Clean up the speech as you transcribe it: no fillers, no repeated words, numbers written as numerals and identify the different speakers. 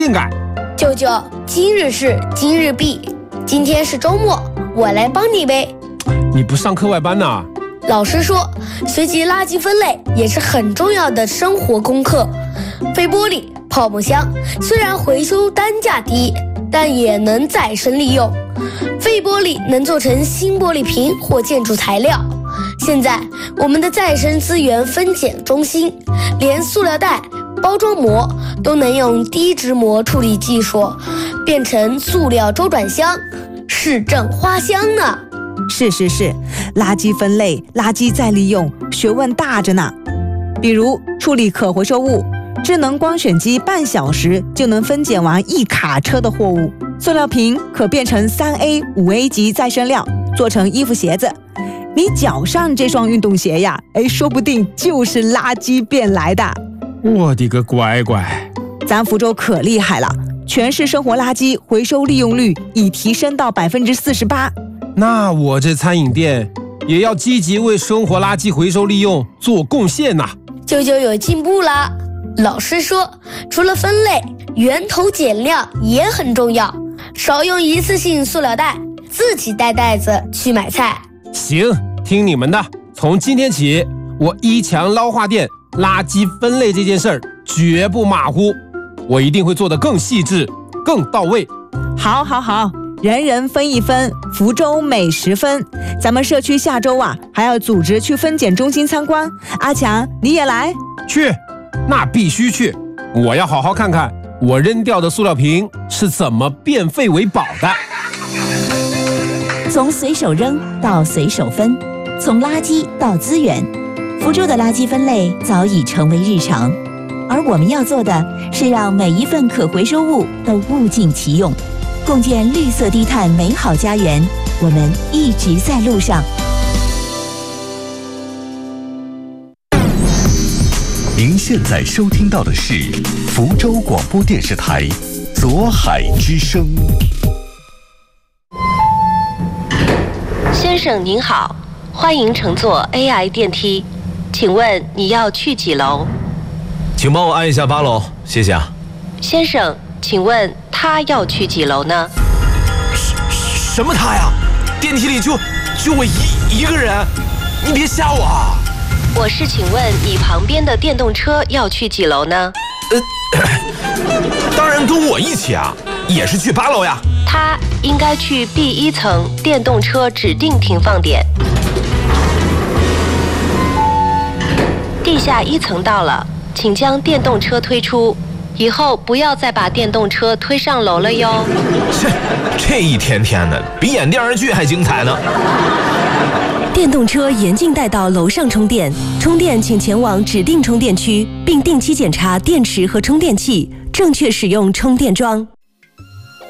Speaker 1: 定改。
Speaker 2: 舅舅，今日事今日毕，今天是周末，我来帮你呗。
Speaker 1: 你不上课外班呢？
Speaker 2: 老师说，学习垃圾分类也是很重要的生活功课。废玻璃、泡沫箱虽然回收单价低，但也能再生利用。废玻璃能做成新玻璃瓶或建筑材料。现在我们的再生资源分拣中心，连塑料袋、包装膜都能用低质膜处理技术变成塑料周转箱，市政花香呢。
Speaker 3: 是，垃圾分类、垃圾再利用，学问大着呢。比如处理可回收物，智能光选机半小时就能分拣完一卡车的货物。塑料瓶可变成3A、5A 级再生料，做成衣服鞋子。你脚上这双运动鞋呀，说不定就是垃圾变来的。
Speaker 1: 我的个乖乖！
Speaker 3: 咱福州可厉害了，全市生活垃圾回收利用率已提升到48%。
Speaker 1: 那我这餐饮店也要积极为生活垃圾回收利用做贡献呐。
Speaker 2: 舅舅有进步啦！老师说，除了分类，源头减量也很重要，少用一次性塑料袋，自己带袋子去买菜。
Speaker 1: 行，听你们的。从今天起，我一强捞化店垃圾分类这件事儿绝不马虎，我一定会做得更细致、更到位。
Speaker 3: 好，人人分一分，福州美食分。咱们社区下周还要组织去分拣中心参观。阿强，你也来？
Speaker 1: 去，那必须去。我要好好看看我扔掉的塑料瓶是怎么变废为宝的。
Speaker 4: 从随手扔到随手分，从垃圾到资源，福州的垃圾分类早已成为日常。而我们要做的是让每一份可回收物都物尽其用，共建绿色低碳美好家园。我们一直在路上。
Speaker 5: 您现在收听到的是福州广播电视台左海之声。
Speaker 6: 先生您好，欢迎乘坐 AI 电梯，请问你要去几楼？
Speaker 7: 请帮我按一下8楼，谢谢啊。
Speaker 6: 先生，请问他要去几楼呢？
Speaker 7: 什么他呀？电梯里就我一个人，你别吓我啊！
Speaker 6: 我是请问你旁边的电动车要去几楼呢？
Speaker 7: 当然跟我一起啊，也是去8楼呀。
Speaker 6: 他应该去 B1层电动车指定停放点。地下1层到了，请将电动车推出，以后不要再把电动车推上楼了哟。
Speaker 7: 这一天天的，比演电视剧还精彩呢。
Speaker 8: 电动车严禁带到楼上充电，充电请前往指定充电区，并定期检查电池和充电器，正确使用充电桩。